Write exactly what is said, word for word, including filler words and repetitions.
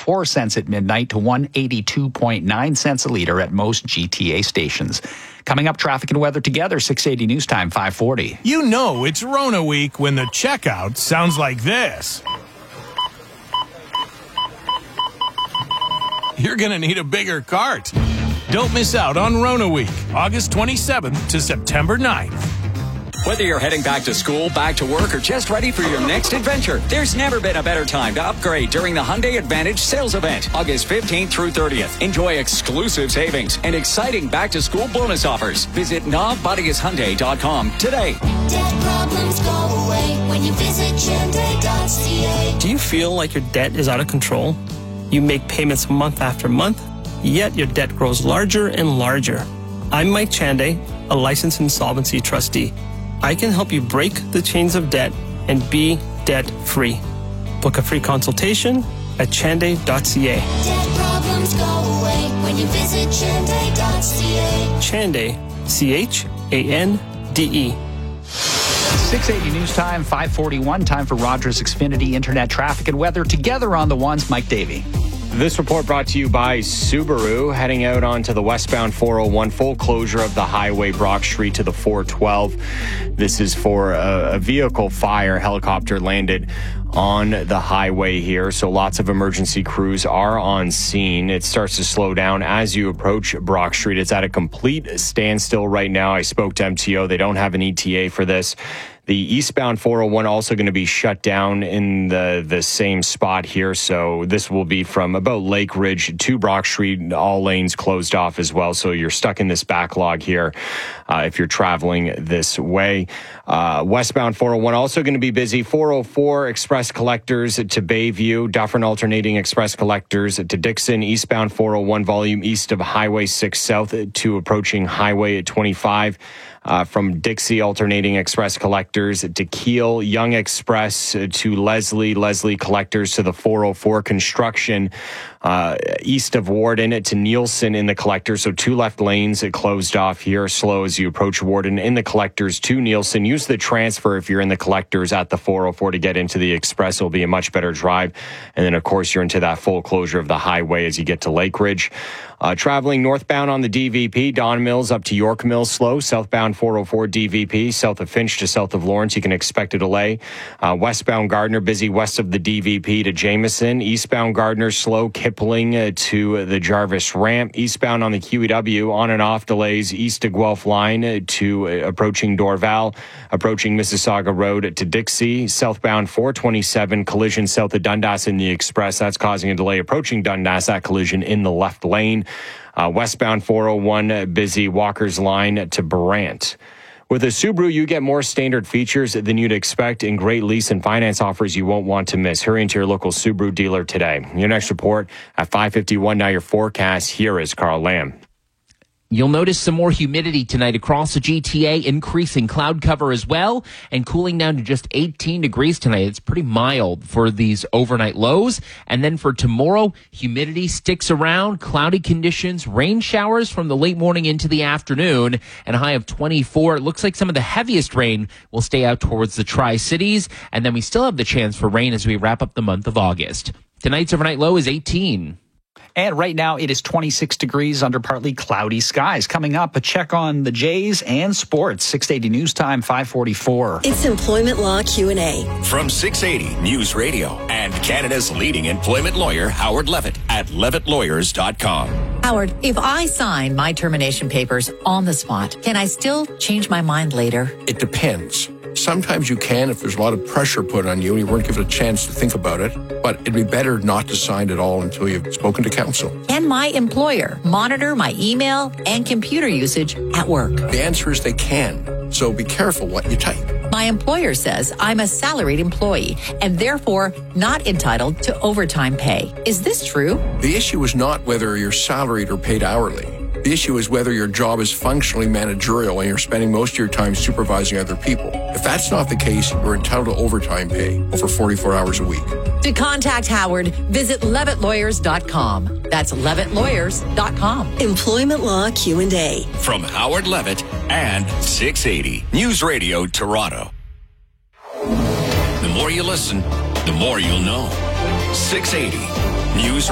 four cents at midnight to one eighty-two point nine cents a liter at most G T A stations. Coming up, traffic and weather together, six eighty News Time, five forty. You know it's Rona week when the checkout sounds like this. You're going to need a bigger cart. Don't miss out on Rona week, August twenty-seventh to September ninth. Whether you're heading back to school, back to work, or just ready for your next adventure, there's never been a better time to upgrade during the Hyundai Advantage sales event, August fifteenth through thirtieth. Enjoy exclusive savings and exciting back-to-school bonus offers. Visit Nav Bodies Hyundai dot com today. Debt problems go away when you visit Hyundai dot C A. Do you feel like your debt is out of control? You make payments month after month, yet your debt grows larger and larger. I'm Mike Chanday, a licensed insolvency trustee. I can help you break the chains of debt and be debt-free. Book a free consultation at chanday dot C A. Debt problems go away when you visit Chanday dot C A. Chanday, C H A N D E. six eighty News Time, five forty-one. Time for Rogers Xfinity Internet traffic and weather together on the ones. Mike Davey. This report brought to you by Subaru. Heading out onto the westbound four oh one, full closure of the highway Brock Street to the four twelve. This is for a, a vehicle fire. Helicopter landed on the highway here, so lots of emergency crews are on scene. It starts to slow down as you approach Brock Street. It's at a complete standstill right now. I spoke to M T O. They don't have an E T A for this. The eastbound four oh one also going to be shut down in the, the same spot here. So this will be from about Lake Ridge to Brock Street, all lanes closed off as well. So you're stuck in this backlog here uh, if you're traveling this way. Uh, westbound four oh one also going to be busy. four oh four express collectors to Bayview, Dufferin alternating express collectors to Dixon, eastbound four oh one volume east of Highway six South to approaching Highway twenty-five. Uh, from Dixie alternating express collectors to Kiel, Young Express to Leslie, Leslie collectors to the four oh four construction, uh, east of Warden to Nielsen in the collectors. So two left lanes it closed off here, slow as you approach Warden in the collectors to Nielsen. Use the transfer if you're in the collectors at the four oh four to get into the express. It'll be a much better drive. And then, of course, you're into that full closure of the highway as you get to Lake Ridge. Uh, traveling northbound on the D V P, Don Mills up to York Mills slow. Southbound four oh four D V P, south of Finch to south of Lawrence, you can expect a delay. Uh, westbound Gardner busy west of the D V P to Jameson. Eastbound Gardner slow, Kipling uh, to the Jarvis ramp. Eastbound on the Q E W, on and off delays east to Guelph line uh, to uh, approaching Dorval. Approaching Mississauga Road to Dixie. Southbound four twenty-seven, collision south of Dundas in the express. That's causing a delay approaching Dundas. That collision in the left lane. Uh, westbound four oh one busy Walker's line to Brant. With a Subaru, you get more standard features than you'd expect and great lease and finance offers you won't want to miss. Hurry into your local Subaru dealer today. Your next report at five fifty-one. Now your forecast. Here is Carl Lamb. You'll notice some more humidity tonight across the G T A, increasing cloud cover as well, and cooling down to just eighteen degrees tonight. It's pretty mild for these overnight lows. And then for tomorrow, humidity sticks around, cloudy conditions, rain showers from the late morning into the afternoon, and a high of twenty-four. It looks like some of the heaviest rain will stay out towards the Tri-Cities, and then we still have the chance for rain as we wrap up the month of August. Tonight's overnight low is eighteen. And right now it is twenty-six degrees under partly cloudy skies. Coming up, a check on the Jays and sports. six eighty News Time, five forty-four. It's Employment Law Q and A. From six eighty News Radio and Canada's leading employment lawyer, Howard Levitt at levitt lawyers dot com. Howard, if I sign my termination papers on the spot, can I still change my mind later? It depends. Sometimes you can if there's a lot of pressure put on you and you weren't given a chance to think about it, but it'd be better not to sign at all until you've spoken to counsel. Can my employer monitor my email and computer usage at work? The answer is they can, so be careful what you type. My employer says I'm a salaried employee and therefore not entitled to overtime pay. Is this true? The issue is not whether you're salaried or paid hourly. The issue is whether your job is functionally managerial and you're spending most of your time supervising other people. If that's not the case, you're entitled to overtime pay over forty-four hours a week. To contact Howard, visit levitt lawyers dot com. That's levitt lawyers dot com. Employment Law Q and A. From Howard Levitt and six eighty News Radio Toronto. The more you listen, the more you'll know. six eighty News